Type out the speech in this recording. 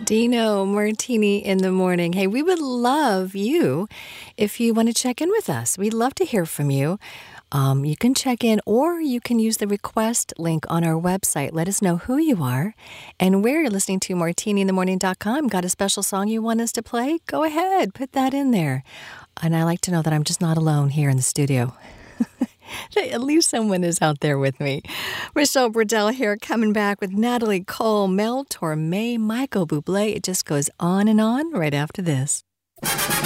Dino Martini in the morning. Hey, we would love you if you want to check in with us. We'd love to hear from you. You can check in or you can use the request link on our website. Let us know who you are and where you're listening to martiniinthemorning.com. Got a special song you want us to play? Go ahead, put that in there. And I like to know that I'm just not alone here in the studio. At least someone is out there with me. Michelle Burdell here, coming back with Natalie Cole, Mel Torme, Michael Bublé. It just goes on and on right after this.